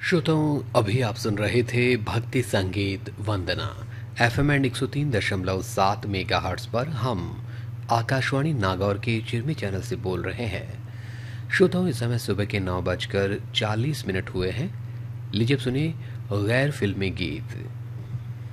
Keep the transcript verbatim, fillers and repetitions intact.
श्रोताओं, अभी आप सुन रहे थे भक्ति संगीत वंदना एफ एम एंड एक सौ तीन दशमलव सात मेगा हर्ट्स पर हम आकाशवाणी नागौर के चिरमी चैनल से बोल रहे हैं। श्रोताओं, इस समय सुबह के नौ बजकर चालीस मिनट हुए हैं। लीजिए अब सुनिए गैर फिल्मी गीत।